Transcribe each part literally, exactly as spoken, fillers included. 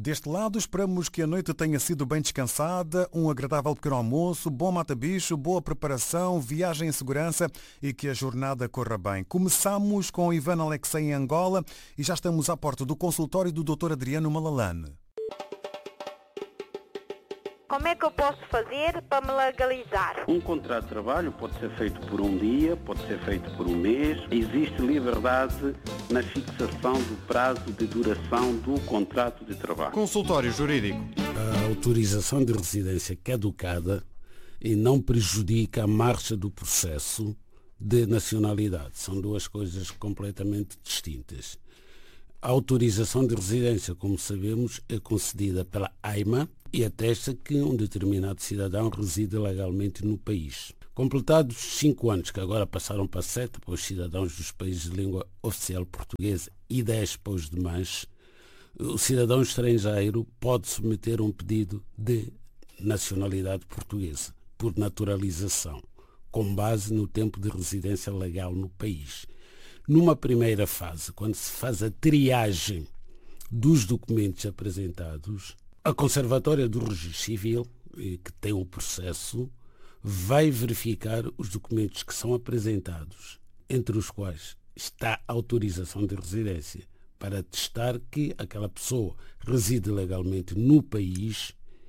Deste lado, esperamos que a noite tenha sido bem descansada, um agradável pequeno almoço, bom mata-bicho, boa preparação, viagem em segurança e que a jornada corra bem. Começamos com Ivan Alexei em Angola e já estamos à porta do consultório do doutor Adriano Malalane. Como é que eu posso fazer para me legalizar? Um contrato de trabalho pode ser feito por um dia, pode ser feito por um mês. Existe liberdade na fixação do prazo de duração do contrato de trabalho. Consultório Jurídico. A autorização de residência caducada e não prejudica a marcha do processo de nacionalidade. São duas coisas completamente distintas. A autorização de residência, como sabemos, é concedida pela AIMA e atesta que um determinado cidadão reside legalmente no país. Completados cinco anos, que agora passaram para sete para os cidadãos dos países de língua oficial portuguesa e dez para os demais, o cidadão estrangeiro pode submeter um pedido de nacionalidade portuguesa, por naturalização, com base no tempo de residência legal no país. Numa primeira fase, quando se faz a triagem dos documentos apresentados, a Conservatória do Registro Civil, que tem o processo, vai verificar os documentos que são apresentados, entre os quais está a autorização de residência, para atestar que aquela pessoa reside legalmente no país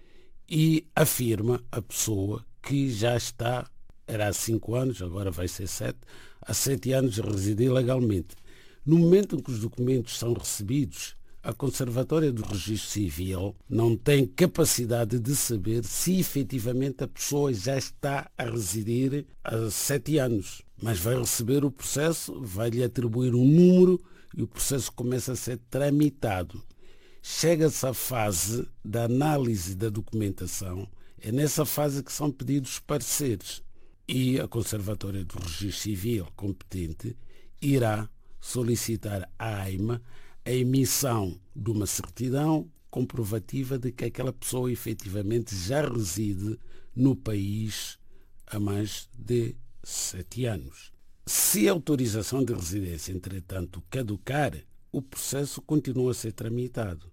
e afirma a pessoa que já está, era há cinco anos, agora vai ser sete, há sete anos residir legalmente. No momento em que os documentos são recebidos, a Conservatória do Registro Civil não tem capacidade de saber se efetivamente a pessoa já está a residir há sete anos. Mas vai receber o processo, vai-lhe atribuir um número e o processo começa a ser tramitado. Chega-se à fase da análise da documentação, é nessa fase que são pedidos pareceres. E a Conservatória do Registro Civil competente irá solicitar à AIMA a emissão de uma certidão comprovativa de que aquela pessoa efetivamente já reside no país há mais de sete anos. Se a autorização de residência, entretanto, caducar, o processo continua a ser tramitado.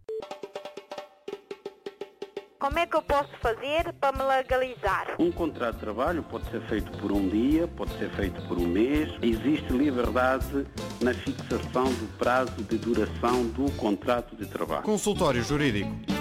Como é que eu posso fazer para me legalizar? Um contrato de trabalho pode ser feito por um dia, pode ser feito por um mês. Existe liberdade na fixação do prazo de duração do contrato de trabalho. Consultório Jurídico.